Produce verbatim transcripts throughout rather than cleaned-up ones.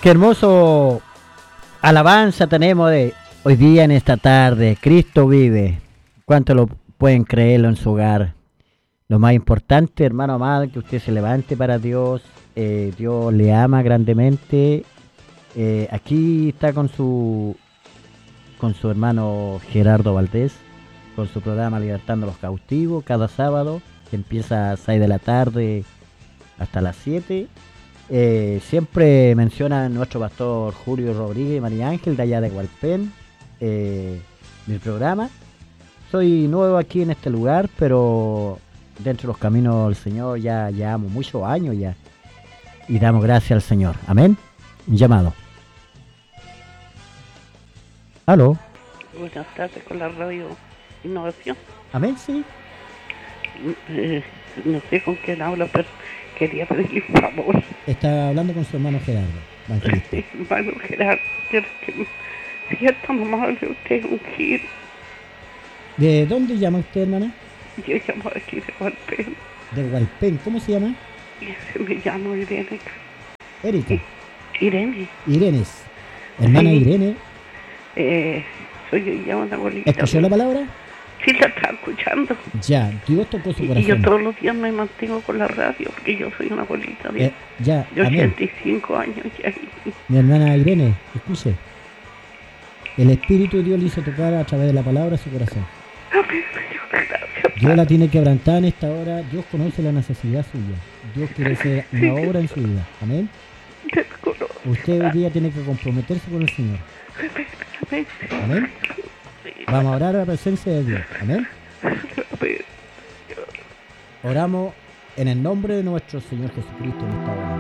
Qué hermoso alabanza tenemos de hoy día en esta tarde. Cristo vive. ¿Cuánto lo pueden creerlo en su hogar? Lo más importante, hermano amado, que usted se levante para Dios. Eh, Dios le ama grandemente. Eh, aquí está con su con su hermano Gerardo Valdés, con su programa Libertando a los Cautivos, cada sábado, que empieza a seis de la tarde hasta las siete. Eh, siempre menciona nuestro pastor Julio Rodríguez y María Ángel de allá de Hualpén, eh, mi programa. Soy nuevo aquí en este lugar, pero dentro de los caminos del Señor ya llevamos muchos años ya. Y damos gracias al Señor. Amén. Un llamado. Aló. Buenas tardes con la radio Innovación. Amén, sí. Eh, no sé con quién hablo, pero quería pedirle un favor. Está hablando con su hermano Gerardo. Evangelista. Hermano Gerardo, quiero que si es tan amable usted un giro. ¿De dónde llama usted, hermana? Yo llamo aquí de Hualpén. De Hualpén. ¿Cómo se llama? Y me llamo Irene. Erika. Irene. Irenes. Hermana Sí. Irene. Eh, soy yo, llamo una abuelita. ¿Escuchó la palabra? Sí, la estaba escuchando. Ya, Dios tocó su Y corazón. yo todos los días me mantengo con la radio porque yo soy una abuelita de, Eh, ya, de amén. ochenta y cinco años ya. Mi hermana Irene, escuche. El Espíritu de Dios le hizo tocar a través de la palabra su corazón. Amén, Señor, gracias. Dios la tiene quebrantada en esta hora. Dios conoce la necesidad suya. Dios quiere hacer una obra en su vida. Amén. Te conozco. Usted hoy día tiene que comprometerse con el Señor. Amén. Amén. Vamos a orar a la presencia de Dios. Amén. Amén. Oramos en el nombre de nuestro Señor Jesucristo en esta hora.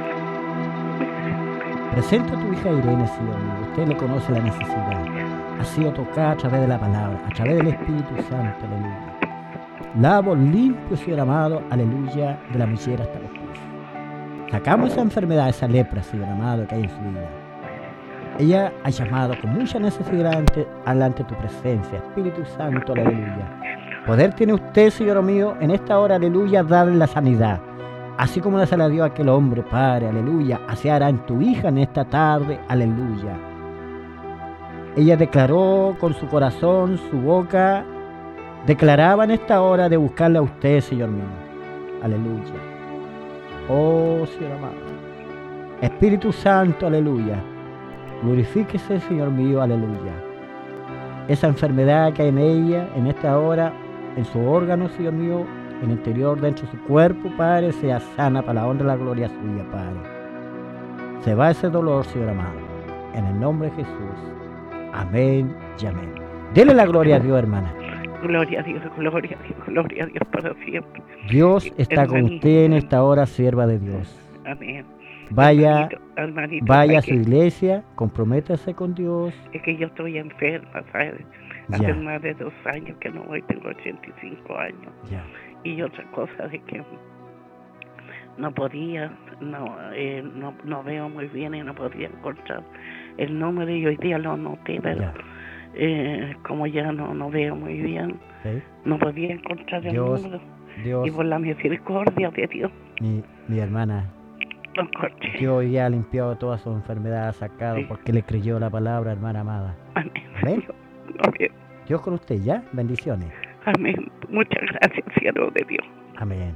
Presenta a tu hija Irene, Señor mío. Usted le conoce la necesidad. Ha sido tocada a través de la palabra, a través del Espíritu Santo, aleluya. Lavo limpio, Señor amado, aleluya, de la mujer hasta los pies. Sacamos esa enfermedad, esa lepra, Señor amado, que hay en su vida. Ella ha llamado con mucha necesidad ante, ante tu presencia, Espíritu Santo, aleluya. Poder tiene usted, Señor mío, en esta hora, aleluya, darle la sanidad. Así como se la dio a aquel hombre, Padre, aleluya, así hará en tu hija en esta tarde, aleluya. Ella declaró con su corazón, su boca, declaraba en esta hora de buscarle a usted, Señor mío, aleluya. Oh, Señor amado, Espíritu Santo, aleluya, glorifíquese, Señor mío, aleluya. Esa enfermedad que hay en ella, en esta hora, en su órgano, Señor mío, en el interior, dentro de su cuerpo, Padre, sea sana para la honra y la gloria suya, Padre. Se va ese dolor, Señor amado, en el nombre de Jesús. Amén y amén. Dele la gloria a Dios, hermana. Gloria a Dios, gloria a Dios, gloria a Dios para siempre. Dios está con Hermanito. usted en esta hora, sierva de Dios. Amén. Vaya, Hermanito, hermanito, vaya a es su que- iglesia, comprométase con Dios. Es que yo estoy enferma, ¿sabes? Hace Ya. más de dos años que no voy, tengo ochenta y cinco años. Ya. Y otra cosa de que no podía, no, eh, no, no veo muy bien y no podía encontrar el número y hoy día lo anoté, pero Ya. eh, como ya no, no veo muy bien, ¿Sí? no podía encontrar el Dios, número. Dios, Y por la misericordia de Dios, mi, mi hermana, lo encontré. Dios hoy día ha limpiado todas sus enfermedades, ha sacado Sí. porque le creyó la palabra, hermana amada. Amén. Amén. Amén. Dios con usted, ¿ya? Bendiciones. Amén. Muchas gracias, siervo de Dios. Amén.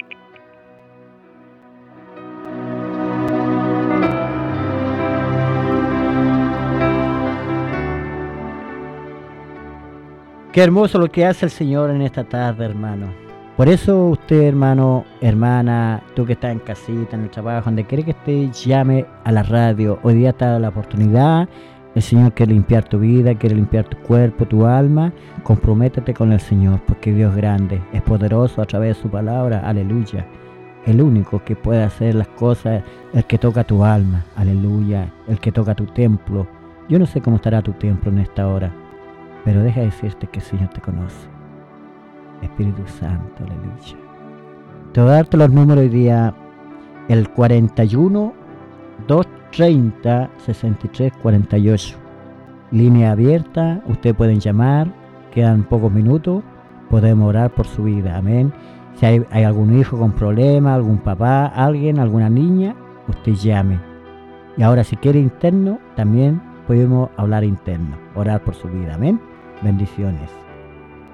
Qué hermoso lo que hace el Señor en esta tarde, hermano. Por eso usted, hermano, hermana, tú que estás en casita, en el trabajo, donde quiere que esté, llame a la radio. Hoy día te da la oportunidad. El Señor quiere limpiar tu vida, quiere limpiar tu cuerpo, tu alma. Comprométete con el Señor, porque Dios es grande, es poderoso a través de su palabra. Aleluya. El único que puede hacer las cosas, el que toca tu alma. Aleluya. El que toca tu templo. Yo no sé cómo estará tu templo en esta hora, pero deja decirte que el Señor te conoce. Espíritu Santo, aleluya. Te voy a darte los números hoy día. El cuarenta y uno, doscientos treinta, sesenta y tres cuarenta y ocho. Línea abierta, ustedes pueden llamar. Quedan pocos minutos. Podemos orar por su vida, amén. Si hay, hay algún hijo con problemas, algún papá, alguien, alguna niña, usted llame. Y ahora si quiere interno, también podemos hablar interno, orar por su vida. Amén. Bendiciones.